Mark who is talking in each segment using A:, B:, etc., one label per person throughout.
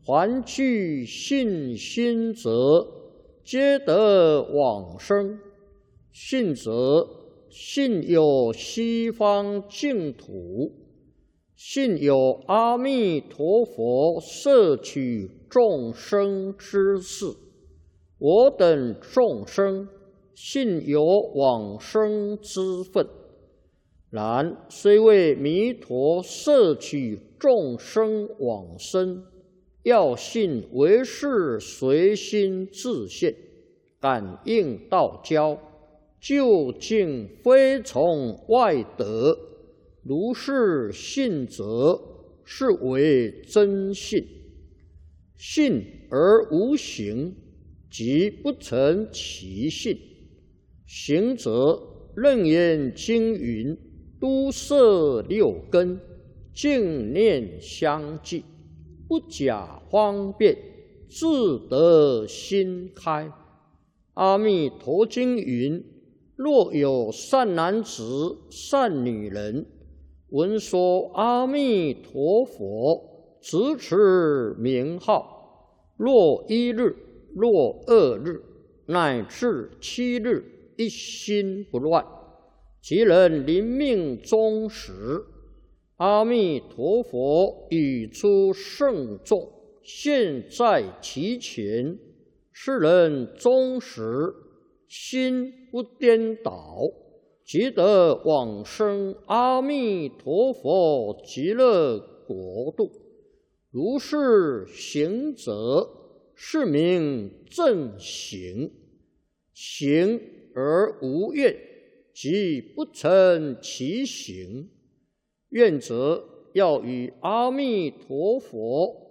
A: 凡具信心者，皆得往生。信者，信有西方净土，信有阿弥陀佛摄取众生之事。我等众生信有往生之分，然虽为弥陀摄取众生往生，要信唯是随心自现，感应道交，究竟非从外得。如是信者，是为真信。信而无行，即不成其信。行者，楞严经云：都摄六根，净念相继，不假方便，自得心开。阿弥陀经云：若有善男子、善女人，闻说阿弥陀佛，直持名号，若一日，若二日，乃至7日，一心不乱，即能临命终时，阿弥陀佛语出圣众，现在其前，是人终时心不颠倒，即得往生阿弥陀佛极乐国度。如是行者，是名正行。行而无愿，即不成其行。愿者，要与阿弥陀佛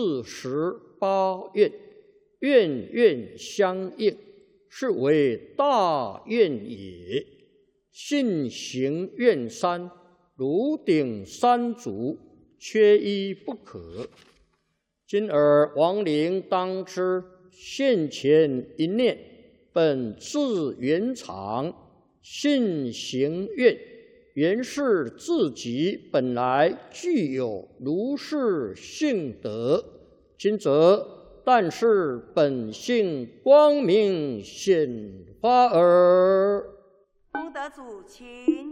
A: 48愿，愿愿相应，是为大愿也。信行愿三，如顶三足，缺一不可。今尔亡灵当知，现前一念，本自圆常，信行愿，原是自己本来具有如是性德。今则但是本性光明显发耳。
B: 功德主，请。